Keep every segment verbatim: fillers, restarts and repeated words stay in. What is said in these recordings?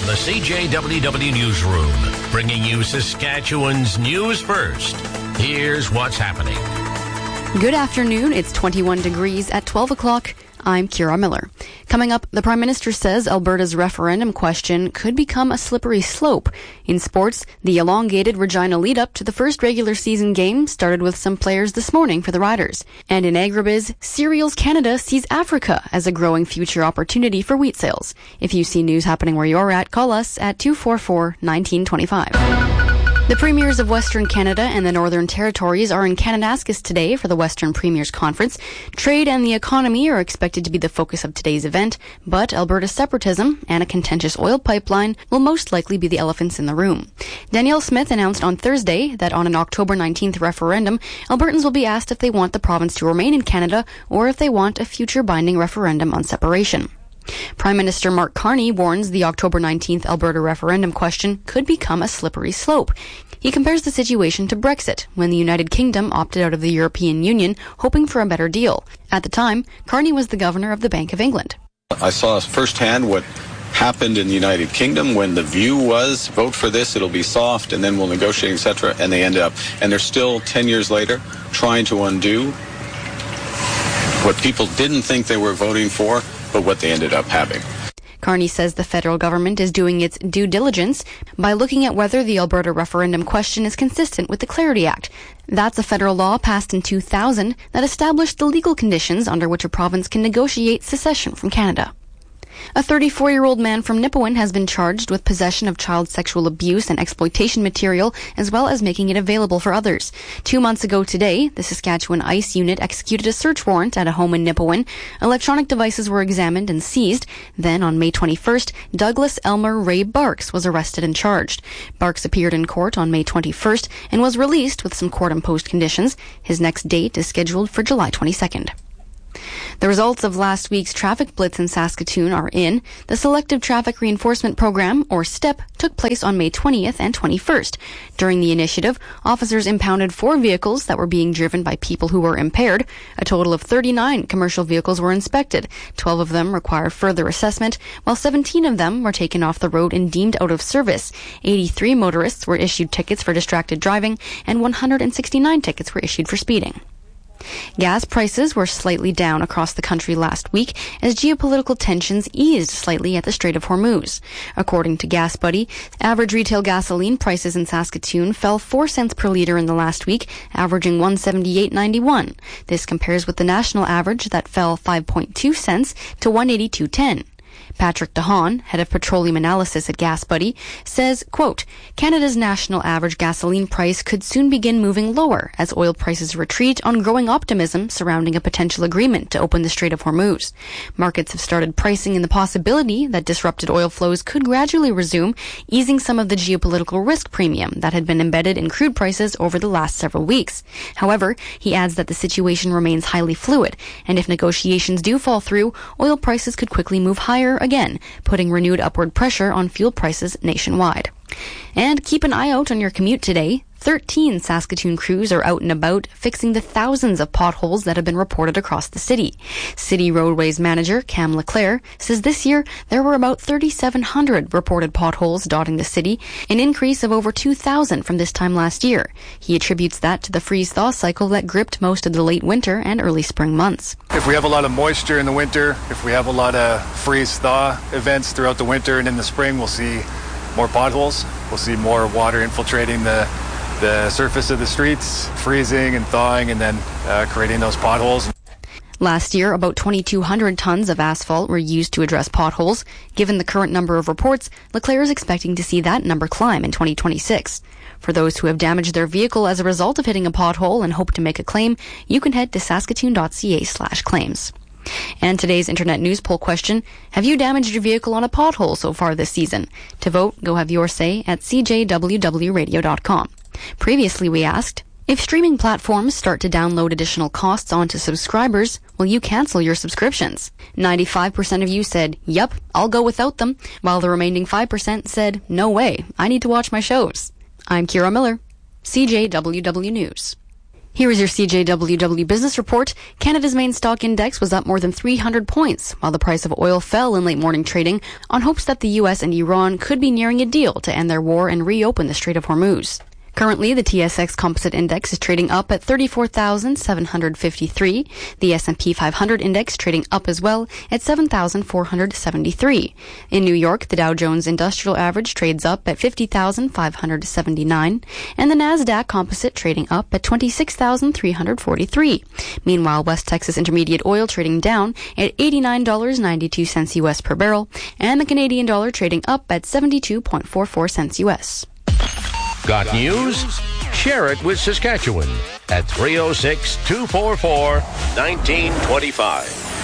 the C J W W Newsroom, bringing you Saskatchewan's news first. Here's what's happening. Good afternoon. It's twenty-one degrees at twelve o'clock. I'm Kira Miller. Coming up, the Prime Minister says Alberta's referendum question could become a slippery slope. In sports, the elongated Regina lead-up to the first regular season game started with some players this morning for the Riders. And in agribiz, Cereals Canada sees Africa as a growing future opportunity for wheat sales. If you see news happening where you're at, call us at two four four, one nine two five. The Premiers of Western Canada and the Northern Territories are in Kananaskis today for the Western Premiers Conference. Trade and the economy are expected to be the focus of today's event, but Alberta separatism and a contentious oil pipeline will most likely be the elephants in the room. Danielle Smith announced on Thursday that on an October nineteenth referendum, Albertans will be asked if they want the province to remain in Canada or if they want a future binding referendum on separation. Prime Minister Mark Carney warns the October nineteenth Alberta referendum question could become a slippery slope. He compares the situation to Brexit, when the United Kingdom opted out of the European Union, hoping for a better deal. At the time, Carney was the governor of the Bank of England. I saw firsthand what happened in the United Kingdom when the view was, vote for this, it'll be soft, and then we'll negotiate, et cetera, and they ended up. And they're still, ten years later, trying to undo what people didn't think they were voting for, but what they ended up having. Carney says the federal government is doing its due diligence by looking at whether the Alberta referendum question is consistent with the Clarity Act. That's a federal law passed in two thousand that established the legal conditions under which a province can negotiate secession from Canada. A thirty-four-year-old man from Nipawin has been charged with possession of child sexual abuse and exploitation material, as well as making it available for others. Two months ago today, the Saskatchewan ICE unit executed a search warrant at a home in Nipawin. Electronic devices were examined and seized. Then, on May twenty-first, Douglas Elmer Ray Barks was arrested and charged. Barks appeared in court on May twenty-first and was released with some court-imposed conditions. His next date is scheduled for July twenty-second. The results of last week's traffic blitz in Saskatoon are in. The Selective Traffic Reinforcement Program, or STEP, took place on May twentieth and twenty-first. During the initiative, officers impounded four vehicles that were being driven by people who were impaired. A total of thirty-nine commercial vehicles were inspected. twelve of them required further assessment, while seventeen of them were taken off the road and deemed out of service. eighty-three motorists were issued tickets for distracted driving, and one hundred sixty-nine tickets were issued for speeding. Gas prices were slightly down across the country last week as geopolitical tensions eased slightly at the Strait of Hormuz. According to Gas Buddy, average retail gasoline prices in Saskatoon fell four cents per litre in the last week, averaging one seventy-eight ninety-one. This compares with the national average that fell five point two cents to one eighty-two ten. Patrick DeHaan, head of petroleum analysis at Gas Buddy, says, quote, Canada's national average gasoline price could soon begin moving lower as oil prices retreat on growing optimism surrounding a potential agreement to open the Strait of Hormuz. Markets have started pricing in the possibility that disrupted oil flows could gradually resume, easing some of the geopolitical risk premium that had been embedded in crude prices over the last several weeks. However, he adds that the situation remains highly fluid, and if negotiations do fall through, oil prices could quickly move higher again, putting renewed upward pressure on fuel prices nationwide. And keep an eye out on your commute today. thirteen Saskatoon crews are out and about fixing the thousands of potholes that have been reported across the city. City Roadways Manager Cam Leclerc says this year there were about thirty-seven hundred reported potholes dotting the city, an increase of over two thousand from this time last year. He attributes that to the freeze-thaw cycle that gripped most of the late winter and early spring months. If we have a lot of moisture in the winter, if we have a lot of freeze-thaw events throughout the winter and in the spring, we'll see more potholes. We'll see more water infiltrating the the surface of the streets, freezing and thawing, and then uh, creating those potholes. Last year, about twenty-two hundred tons of asphalt were used to address potholes. Given the current number of reports, Leclerc is expecting to see that number climb in twenty twenty-six. For those who have damaged their vehicle as a result of hitting a pothole and hope to make a claim, you can head to saskatoon.ca slash claims. And today's internet news poll question, have you damaged your vehicle on a pothole so far this season? To vote, go have your say at c j w w radio dot com. Previously, we asked, if streaming platforms start to download additional costs onto subscribers, will you cancel your subscriptions? ninety-five percent of you said, yup, I'll go without them, while the remaining five percent said, no way, I need to watch my shows. I'm Kira Miller, C J W W News. Here is your C J W W Business Report. Canada's main stock index was up more than three hundred points, while the price of oil fell in late morning trading on hopes that the U S and Iran could be nearing a deal to end their war and reopen the Strait of Hormuz. Currently, the T S X Composite Index is trading up at thirty-four thousand seven hundred fifty-three. The S and P five hundred Index trading up as well at seven thousand four hundred seventy-three. In New York, the Dow Jones Industrial Average trades up at fifty thousand five hundred seventy-nine, and the Nasdaq Composite trading up at twenty-six thousand three hundred forty-three. Meanwhile, West Texas Intermediate Oil trading down at eighty-nine dollars and ninety-two cents U S per barrel, and the Canadian dollar trading up at seventy-two point four four cents U S. Got news? Share it with Saskatchewan at three oh six, two four four, one nine two five.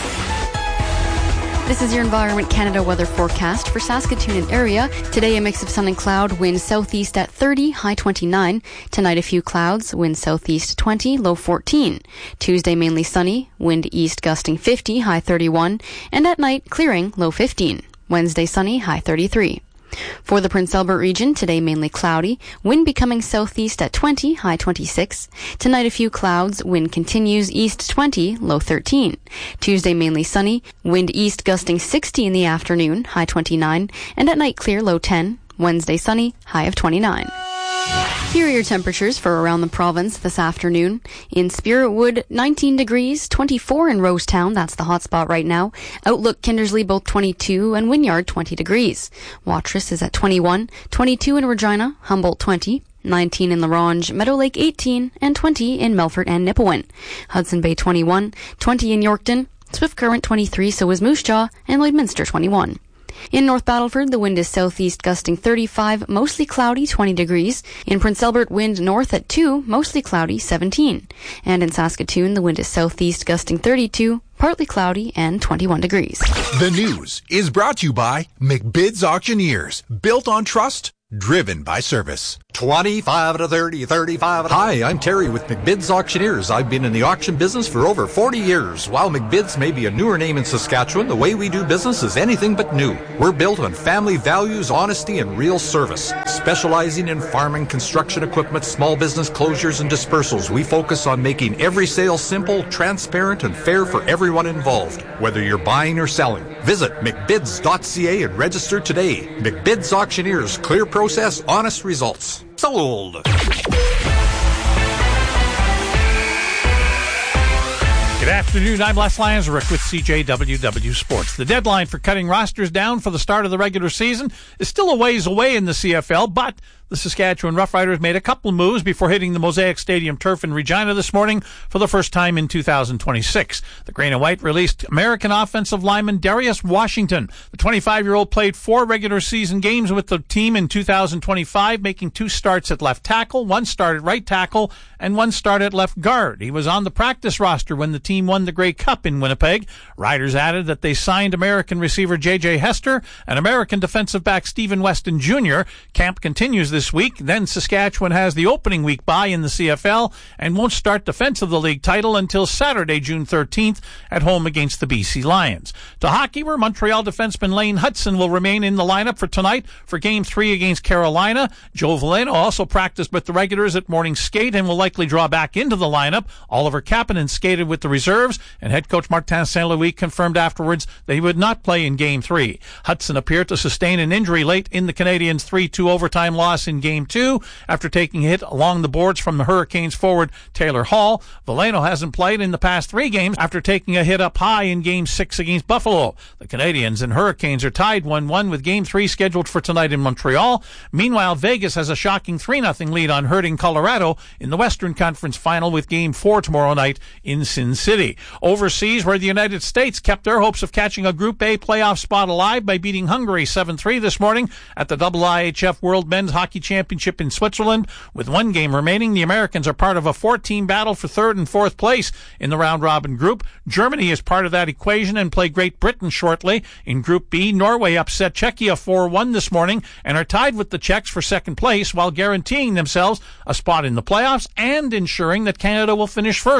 This is your Environment Canada weather forecast for Saskatoon and area. Today, a mix of sun and cloud, wind southeast at thirty, high twenty-nine. Tonight, a few clouds, wind southeast twenty, low fourteen. Tuesday, mainly sunny, wind east gusting fifty, high thirty-one. And at night, clearing, low fifteen. Wednesday, sunny, high thirty-three. For the Prince Albert region, today mainly cloudy, wind becoming southeast at twenty, high twenty-six. Tonight a few clouds, wind continues east twenty, low thirteen. Tuesday mainly sunny, wind east gusting sixty in the afternoon, high twenty-nine. And at night clear, low ten. Wednesday sunny, high of twenty-nine. Here are your temperatures for around the province this afternoon. In Spiritwood, nineteen degrees, twenty-four in Rosetown, that's the hot spot right now. Outlook, Kindersley, both twenty-two, and Wynyard, twenty degrees. Watrous is at twenty-one, twenty-two in Regina, Humboldt, twenty, nineteen in La Ronge, Meadow Lake, eighteen, and twenty in Melfort and Nipawin. Hudson Bay, twenty-one, twenty in Yorkton, Swift Current, twenty-three, so is Moose Jaw, and Lloydminster, twenty-one. In North Battleford, the wind is southeast gusting thirty-five, mostly cloudy, twenty degrees. In Prince Albert, wind north at two, mostly cloudy, seventeen. And in Saskatoon, the wind is southeast gusting thirty-two, partly cloudy, and twenty-one degrees. The news is brought to you by McBid's Auctioneers. Built on trust, driven by service. twenty-five to thirty, thirty-five. Hi, I'm Terry with McBid's Auctioneers. I've been in the auction business for over forty years. While McBid's may be a newer name in Saskatchewan, the way we do business is anything but new. We're built on family values, honesty, and real service. Specializing in farm and construction equipment, small business closures, and dispersals, we focus on making every sale simple, transparent, and fair for everyone involved, whether you're buying or selling. Visit mcbids dot c a and register today. McBid's Auctioneers. Clear process, honest results. Sold. Good afternoon. I'm Les Lanzarek with C J W W Sports. The deadline for cutting rosters down for the start of the regular season is still a ways away in the C F L, but the Saskatchewan Roughriders made a couple of moves before hitting the Mosaic Stadium turf in Regina this morning for the first time in two thousand twenty-six. The Green and White released American offensive lineman Darius Washington. The twenty-five-year-old played four regular season games with the team in two thousand twenty-five, making two starts at left tackle, one start at right tackle, and one start at left guard. He was on the practice roster when the team won the Grey Cup in Winnipeg. Riders added that they signed American receiver J J Hester and American defensive back Stephen Weston Junior Camp continues this week. Then Saskatchewan has the opening week bye in the C F L and won't start defense of the league title until Saturday, June thirteenth, at home against the B C Lions. To hockey, where Montreal defenseman Lane Hudson will remain in the lineup for tonight for Game three against Carolina. Joe Veleno also practiced with the regulars at morning skate and will likely draw back into the lineup. Oliver Kapanen skated with the reserves, and head coach Martin Saint Louis confirmed afterwards that he would not play in Game three. Hudson appeared to sustain an injury late in the Canadiens' three two overtime loss in Game two after taking a hit along the boards from the Hurricanes forward Taylor Hall. Veleno hasn't played in the past three games after taking a hit up high in Game six against Buffalo. The Canadiens and Hurricanes are tied one one with Game three scheduled for tonight in Montreal. Meanwhile, Vegas has a shocking three nothing lead on hurting Colorado in the Western Conference Final with Game four tomorrow night in Sin City. Overseas, where the United States kept their hopes of catching a Group A playoff spot alive by beating Hungary seven three this morning at the I I H F World Men's Hockey Championship in Switzerland. With one game remaining, the Americans are part of a four-team battle for third and fourth place in the round-robin group. Germany is part of that equation and play Great Britain shortly. In Group B, Norway upset Czechia four one this morning and are tied with the Czechs for second place while guaranteeing themselves a spot in the playoffs and ensuring that Canada will finish first.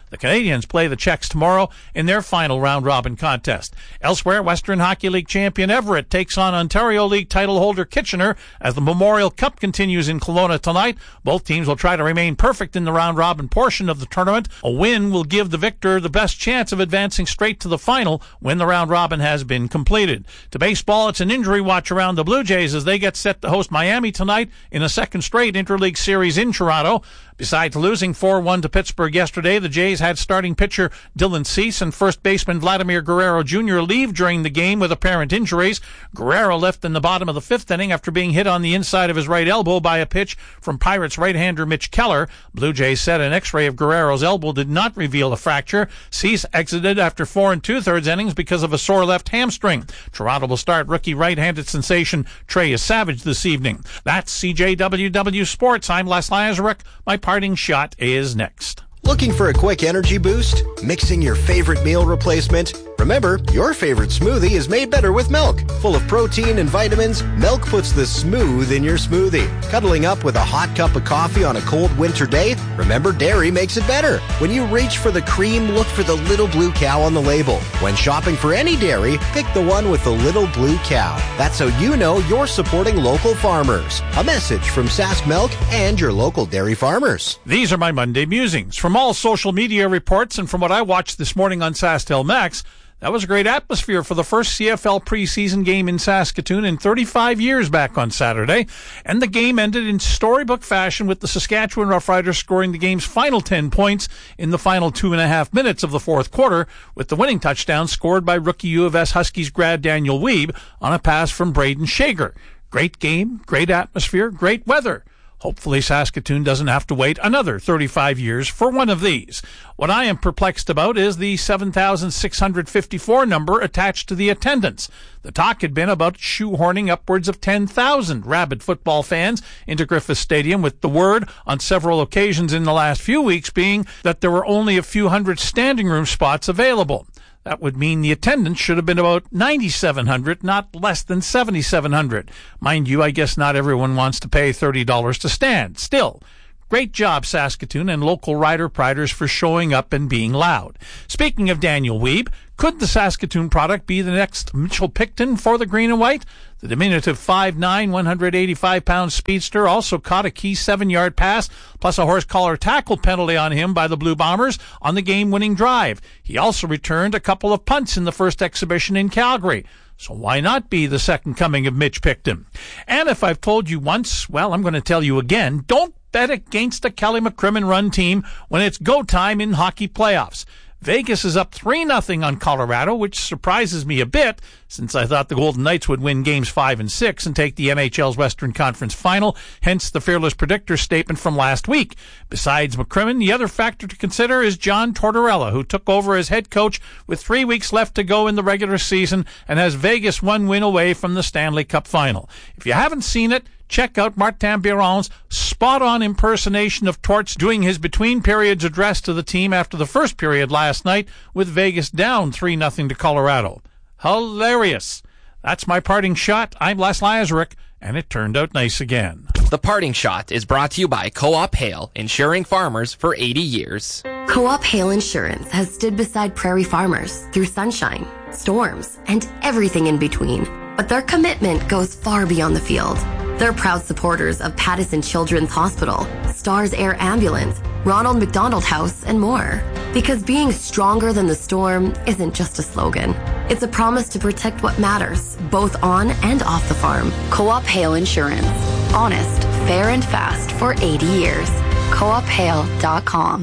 The Canadians play the Czechs tomorrow in their final round-robin contest. Elsewhere, Western Hockey League champion Everett takes on Ontario League title holder Kitchener as the Memorial Cup continues in Kelowna tonight. Both teams will try to remain perfect in the round-robin portion of the tournament. A win will give the victor the best chance of advancing straight to the final when the round-robin has been completed. To baseball, it's an injury watch around the Blue Jays as they get set to host Miami tonight in a second straight interleague series in Toronto. Besides losing four one to Pittsburgh yesterday, the Jays had starting pitcher Dylan Cease and first baseman Vladimir Guerrero Junior leave during the game with apparent injuries. Guerrero left in the bottom of the fifth inning after being hit on the inside of his right elbow by a pitch from Pirates right-hander Mitch Keller. Blue Jays said an x-ray of Guerrero's elbow did not reveal a fracture. Cease exited after four and two-thirds innings because of a sore left hamstring. Toronto will start rookie right-handed sensation Trey Savage this evening. That's C J W W Sports. I'm Les Lazaruk. My parting shot is next. Looking for a quick energy boost? Mixing your favorite meal replacement? Remember, your favorite smoothie is made better with milk. Full of protein and vitamins, milk puts the smooth in your smoothie. Cuddling up with a hot cup of coffee on a cold winter day? Remember, dairy makes it better. When you reach for the cream, look for the little blue cow on the label. When shopping for any dairy, pick the one with the little blue cow. That's how you know you're supporting local farmers. A message from Sask Milk and your local dairy farmers. These are my Monday musings. From all social media reports and from what I watched this morning on SaskTel Max, that was a great atmosphere for the first C F L preseason game in Saskatoon in thirty-five years back on Saturday. And the game ended in storybook fashion with the Saskatchewan Roughriders scoring the game's final ten points in the final two and a half minutes of the fourth quarter, with the winning touchdown scored by rookie U of S Huskies grad Daniel Wiebe on a pass from Braden Shager. Great game, great atmosphere, great weather. Hopefully Saskatoon doesn't have to wait another thirty-five years for one of these. What I am perplexed about is the seven thousand six hundred fifty-four number attached to the attendance. The talk had been about shoehorning upwards of ten thousand rabid football fans into Griffith Stadium, with the word on several occasions in the last few weeks being that there were only a few hundred standing room spots available. That would mean the attendance should have been about ninety-seven hundred, not less than seventy-seven hundred. Mind you, I guess not everyone wants to pay thirty dollars to stand. Still, great job, Saskatoon and local Rider Priders, for showing up and being loud. Speaking of Daniel Wiebe, could the Saskatoon product be the next Mitchell Picton for the green and white? The diminutive five nine, one hundred eighty-five pound speedster also caught a key seven-yard pass, plus a horse-collar tackle penalty on him by the Blue Bombers on the game-winning drive. He also returned a couple of punts in the first exhibition in Calgary. So why not be the second coming of Mitch Picton? And if I've told you once, well, I'm going to tell you again, don't bet against a Kelly McCrimmon-run team when it's go time in hockey playoffs. Vegas is up three nothing on Colorado, which surprises me a bit, since I thought the Golden Knights would win games five and six and take the N H L's Western Conference Final, hence the Fearless Predictor statement from last week. Besides McCrimmon, the other factor to consider is John Tortorella, who took over as head coach with three weeks left to go in the regular season and has Vegas one win away from the Stanley Cup Final. If you haven't seen it, check out Martin Biron's spot-on impersonation of Torts doing his between-periods address to the team after the first period last night with Vegas down three nothing to Colorado. Hilarious. That's my parting shot. I'm Les Lazaruk, and it turned out nice again. The Parting Shot is brought to you by Co-op Hail, insuring farmers for eighty years. Co-op Hail Insurance has stood beside prairie farmers through sunshine, storms, and everything in between. But their commitment goes far beyond the field. They're proud supporters of Pattison Children's Hospital, Stars Air Ambulance, Ronald McDonald House, and more. Because being stronger than the storm isn't just a slogan. It's a promise to protect what matters, both on and off the farm. Co-op Hail Insurance. Honest, fair, and fast for eighty years. co op hail dot com.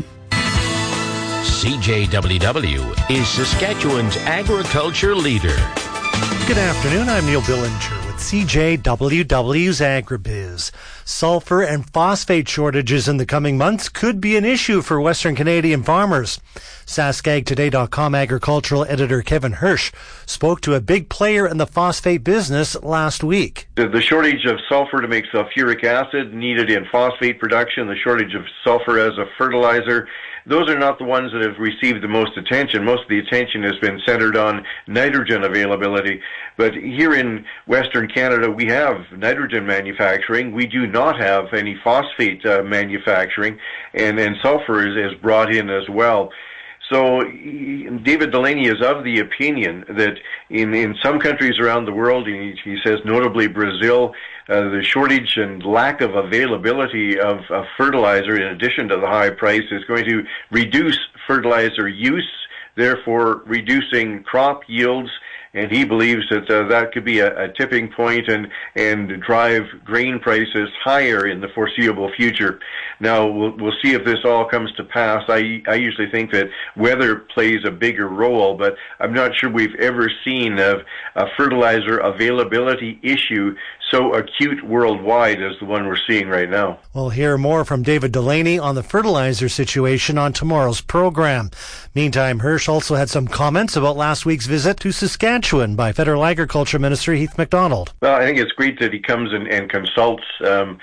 C J W W is Saskatchewan's agriculture leader. Good afternoon, I'm Neil Billinger with C J W W's Agribiz. Sulfur and phosphate shortages in the coming months could be an issue for Western Canadian farmers. Sask Ag Today dot com agricultural editor Kevin Hirsch spoke to a big player in the phosphate business last week. The, the shortage of sulfur to make sulfuric acid needed in phosphate production, the shortage of sulfur as a fertilizer, those are not the ones that have received the most attention. Most of the attention has been centered on nitrogen availability. But here in Western Canada, we have nitrogen manufacturing. We do not have any phosphate uh, manufacturing, and, and sulfur is, is brought in as well. So he, David Delaney is of the opinion that in, in some countries around the world, and he, he says notably Brazil, uh, the shortage and lack of availability of, of fertilizer, in addition to the high price, is going to reduce fertilizer use, therefore reducing crop yields. And he believes that uh, that could be a, a tipping point and, and drive grain prices higher in the foreseeable future. Now, we'll, we'll see if this all comes to pass. I, I usually think that weather plays a bigger role, but I'm not sure we've ever seen a, a fertilizer availability issue so acute worldwide as the one we're seeing right now. We'll hear more from David Delaney on the fertilizer situation on tomorrow's program. Meantime, Hirsch also had some comments about last week's visit to Saskatchewan by Federal Agriculture Minister Heath MacDonald. Well, I think it's great that he comes and, and consults. Um,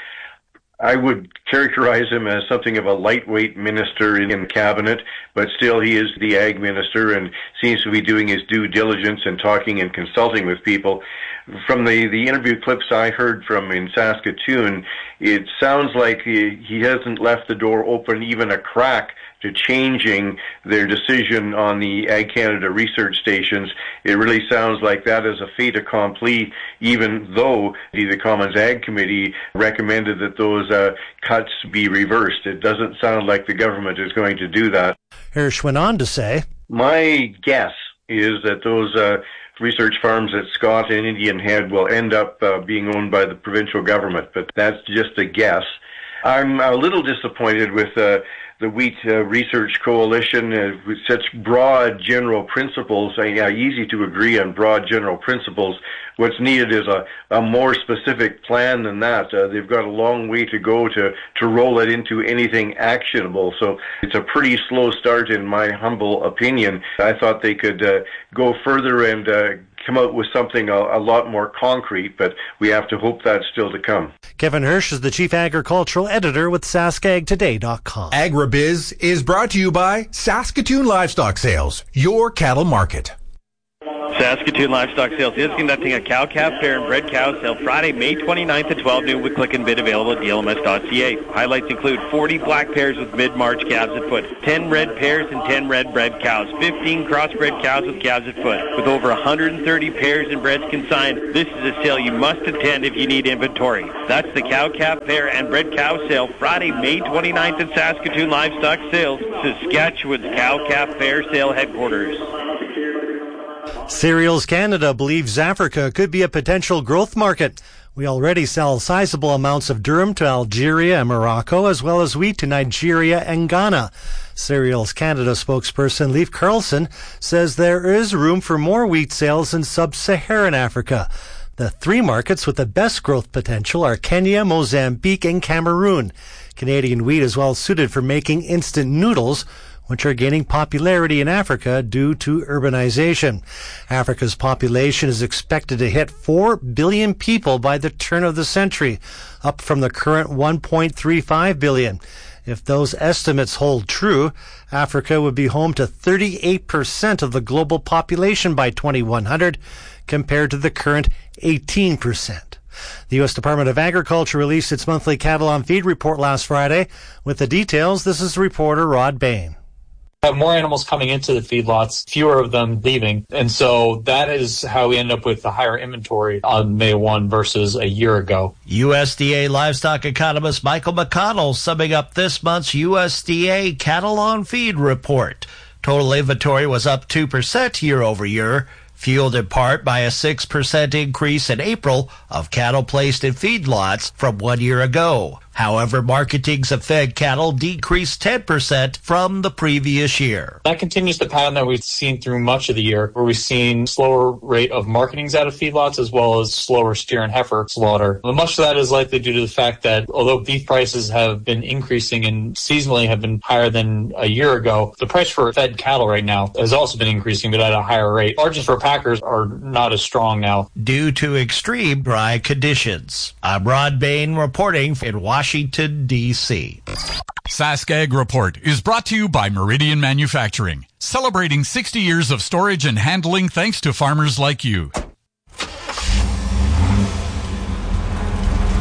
I would characterize him as something of a lightweight minister in, in cabinet, but still he is the ag minister and seems to be doing his due diligence and talking and consulting with people. From the, the interview clips I heard from in Saskatoon, it sounds like he, he hasn't left the door open even a crack to changing their decision on the Ag Canada research stations. It really sounds like that is a fait accompli, even though the Commons Ag Committee recommended that those uh, cuts be reversed. It doesn't sound like the government is going to do that. Hirsch went on to say, my guess is that those uh, research farms at Scott and Indian Head will end up uh, being owned by the provincial government, but that's just a guess. I'm a little disappointed with uh, the Wheat uh, Research Coalition uh, with such broad general principles. Uh, yeah, easy to agree on broad general principles. What's needed is a, a more specific plan than that. Uh, they've got a long way to go to, to roll it into anything actionable. So it's a pretty slow start in my humble opinion. I thought they could uh, go further and uh, come out with something a, a lot more concrete, but we have to hope that's still to come. Kevin Hirsch is the Chief Agricultural Editor with Sask Ag Today dot com. AgriBiz is brought to you by Saskatoon Livestock Sales, your cattle market. Saskatoon Livestock Sales is conducting a cow-calf pair and bred cow sale Friday, May twenty-ninth at twelve noon with click and bid available at D L M S dot C A. Highlights include forty black pairs with mid-March calves at foot, ten red pairs and ten red bred cows, fifteen crossbred cows with calves at foot. With over one hundred thirty pairs and breds consigned, this is a sale you must attend if you need inventory. That's the cow-calf pair and bred cow sale Friday, May twenty-ninth at Saskatoon Livestock Sales, Saskatchewan's cow-calf fair sale headquarters. Cereals Canada believes Africa could be a potential growth market. We already sell sizable amounts of durum to Algeria and Morocco, as well as wheat to Nigeria and Ghana. Cereals Canada spokesperson Leif Carlson says there is room for more wheat sales in sub-Saharan Africa. The three markets with the best growth potential are Kenya, Mozambique, and Cameroon. Canadian wheat is well suited for making instant noodles, which are gaining popularity in Africa due to urbanization. Africa's population is expected to hit four billion people by the turn of the century, up from the current one point three five billion. If those estimates hold true, Africa would be home to thirty-eight percent of the global population by twenty-one hundred, compared to the current eighteen percent. The U S Department of Agriculture released its monthly cattle on feed report last Friday. With the details, this is reporter Rod Bain. Have more animals coming into the feedlots, fewer of them leaving. And so that is how we end up with the higher inventory on May first versus a year ago. U S D A livestock economist Michael McConnell summing up this month's U S D A Cattle on Feed report. Total inventory was up two percent year over year, fueled in part by a six percent increase in April of cattle placed in feedlots from one year ago. However, marketings of fed cattle decreased ten percent from the previous year. That continues the pattern that we've seen through much of the year, where we've seen slower rate of marketings out of feedlots as well as slower steer and heifer slaughter. But much of that is likely due to the fact that although beef prices have been increasing and seasonally have been higher than a year ago, the price for fed cattle right now has also been increasing, but at a higher rate. Margins for packers are not as strong now, due to extreme dry conditions. I'm Rod Bain reporting in Washington. Washington, D C Sask Ag Report is brought to you by Meridian Manufacturing, celebrating sixty years of storage and handling thanks to farmers like you.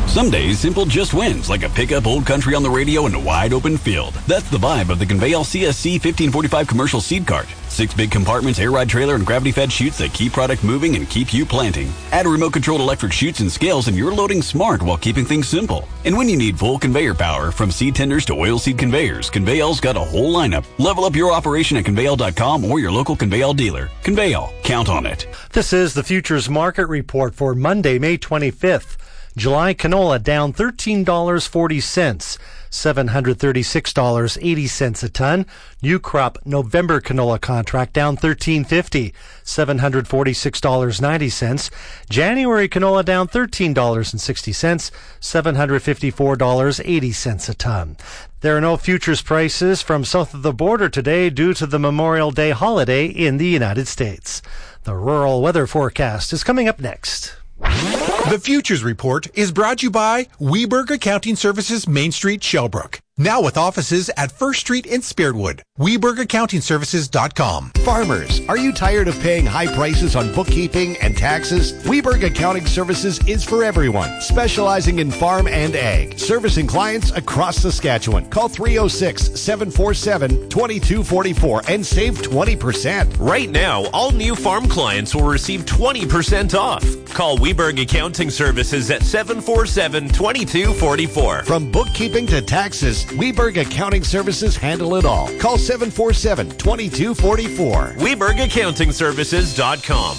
Some days, simple just wins, like a pickup old country on the radio in a wide open field. That's the vibe of the Conveyal C S C fifteen forty-five commercial seed cart. Six big compartments, air ride trailer, and gravity-fed chutes that keep product moving and keep you planting. Add a remote-controlled electric chutes and scales, and you're loading smart while keeping things simple. And when you need full conveyor power, from seed tenders to oilseed conveyors, Conveyal's got a whole lineup. Level up your operation at Conveyal dot com or your local Conveyal dealer. Conveyal, count on it. This is the Futures Market Report for Monday, May twenty-fifth. July canola down thirteen dollars and forty cents, seven hundred thirty-six dollars and eighty cents a ton. New crop November canola contract down thirteen fifty, seven hundred forty-six dollars and ninety cents. January canola down thirteen dollars and sixty cents, seven hundred fifty-four dollars and eighty cents a ton. There are no futures prices from south of the border today due to the Memorial Day holiday in the United States. The rural weather forecast is coming up next. The Futures Report is brought to you by Weberg Accounting Services, Main Street, Shellbrook. Now with offices at First Street in Spiritwood. Weberg Accounting Services dot com. Farmers, are you tired of paying high prices on bookkeeping and taxes? Weberg Accounting Services is for everyone, specializing in farm and ag, servicing clients across Saskatchewan. Call three oh six, seven four seven, two two four four and save twenty percent. Right now, all new farm clients will receive twenty percent off. Call Weberg Accounting Services at seven four seven, two two four four. From bookkeeping to taxes, Weberg Accounting Services handle it all. Call seven four seven, two two four four. Weberg Accounting Services dot com.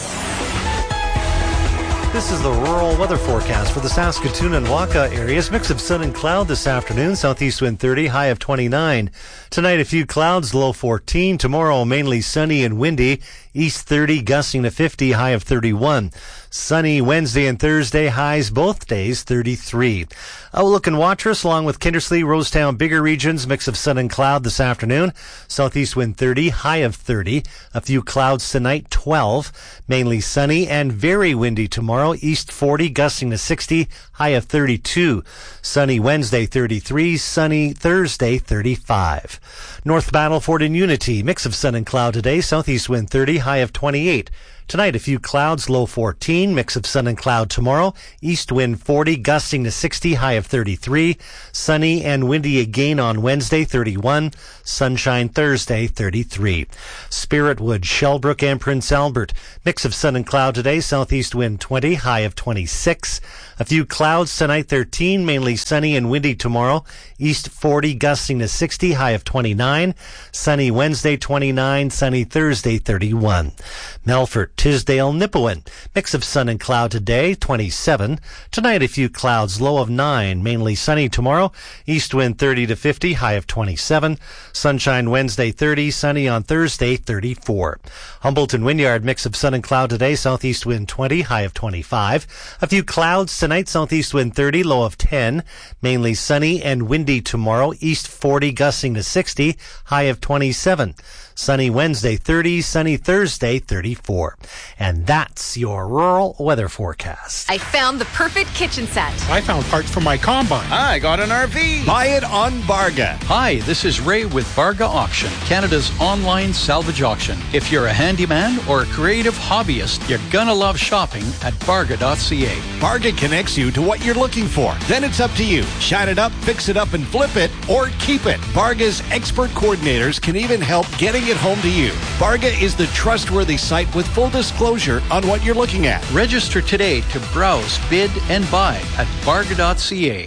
This is the rural weather forecast for the Saskatoon and Waka areas. Mix of sun and cloud this afternoon. Southeast wind thirty, high of twenty-nine. Tonight, a few clouds, low fourteen. Tomorrow, mainly sunny and windy. East thirty, gusting to fifty, high of thirty-one. Sunny Wednesday and Thursday, highs both days, thirty-three. Outlook and Watrous, along with Kindersley, Rosetown, bigger regions, mix of sun and cloud this afternoon. Southeast wind thirty, high of thirty. A few clouds tonight, twelve. Mainly sunny and very windy tomorrow. East forty, gusting to sixty, high of thirty-two. Sunny Wednesday, thirty-three. Sunny Thursday, thirty-five. North Battleford and Unity, mix of sun and cloud today. Southeast wind thirty, high of twenty-eight. Tonight, a few clouds, low fourteen, mix of sun and cloud tomorrow. East wind forty, gusting to sixty, high of thirty-three. Sunny and windy again on Wednesday, thirty-one. Sunshine Thursday, thirty-three. Spiritwood, Shellbrook, and Prince Albert. Mix of sun and cloud today, southeast wind twenty, high of twenty-six. A few clouds tonight, thirteen, mainly sunny and windy tomorrow. East forty, gusting to sixty, high of twenty-nine. Sunny Wednesday, twenty-nine. Sunny Thursday, thirty-one. Melfort, Tisdale, Nipawin. Mix of sun and cloud today, twenty-seven. Tonight, a few clouds, low of nine. Mainly sunny tomorrow. East wind thirty to fifty, high of twenty-seven. Sunshine Wednesday, thirty. Sunny on Thursday, thirty-four. Humboldt and Wynyard, mix of sun and cloud today. Southeast wind twenty, high of twenty-five. A few clouds tonight. Southeast wind thirty, low of ten. Mainly sunny and windy tomorrow. East forty, gusting to sixty, high of twenty-seven. Sunny Wednesday, thirty. Sunny Thursday, thirty-four. And that's your rural weather forecast. I found the perfect kitchen set. I found parts for my combine. I got an R V. Buy it on Barga. Hi, this is Ray with Barga Auction, Canada's online salvage auction. If you're a handyman or a creative hobbyist, you're gonna love shopping at barga dot c a. Barga connects you to what you're looking for. Then it's up to you. Shine it up, fix it up, and flip it, or keep it. Barga's expert coordinators can even help getting it home to you. Barga is the trustworthy site with full disclosure on what you're looking at. Register today to browse, bid, and buy at barga dot c a.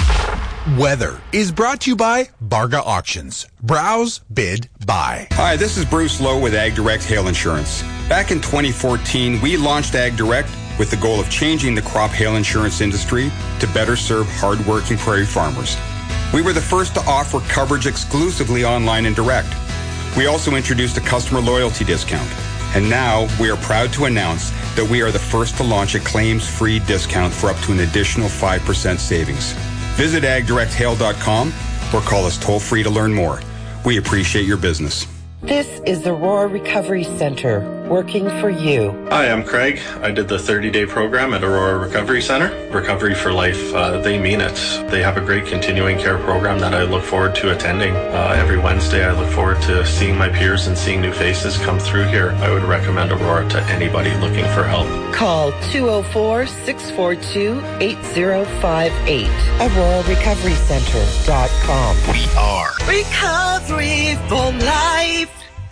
Weather is brought to you by Barga Auctions. Browse, bid, buy. Hi, this is Bruce Lowe with Ag Direct Hail Insurance. Back in twenty fourteen, we launched Ag Direct with the goal of changing the crop hail insurance industry to better serve hardworking prairie farmers. We were the first to offer coverage exclusively online and direct. We also introduced a customer loyalty discount. And now we are proud to announce that we are the first to launch a claims-free discount for up to an additional five percent savings. Visit ag direct hail dot com or call us toll-free to learn more. We appreciate your business. This is the Roar Recovery Center. working for you. Hi, I'm Craig. I did the thirty-day program at Aurora Recovery Center. Recovery for Life, uh, they mean it. They have a great continuing care program that I look forward to attending. Uh, every Wednesday, I look forward to seeing my peers and seeing new faces come through here. I would recommend Aurora to anybody looking for help. Call two oh four, six four two, eight oh five eight. Aurora Recovery Center dot com. We are Recovery for Life.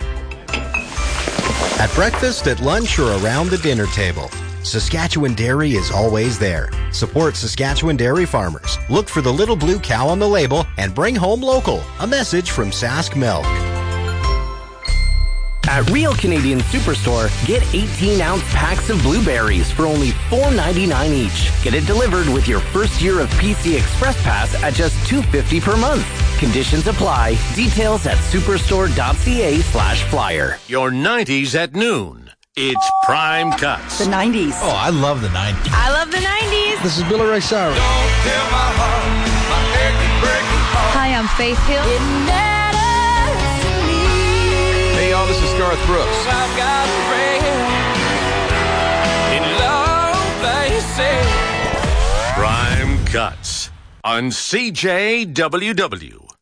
At breakfast, at lunch, or around the dinner table, Saskatchewan Dairy is always there. Support Saskatchewan dairy farmers. Look for the little blue cow on the label and bring home local. A message from Sask Milk. At Real Canadian Superstore, get eighteen ounce packs of blueberries for only four ninety-nine each. Get it delivered with your first year of P C Express Pass at just two fifty per month. Conditions apply. Details at superstore.ca slash flyer. Your nineties at noon. It's Prime Cuts. The nineties. Oh, I love the nineties. I love the nineties. This is Billy Ray Cyrus. Hi, I'm Faith Hill. It matters to me. Hey, y'all, this is Garth Brooks. I've got a friend in love, they say. Prime Cuts on C J W W.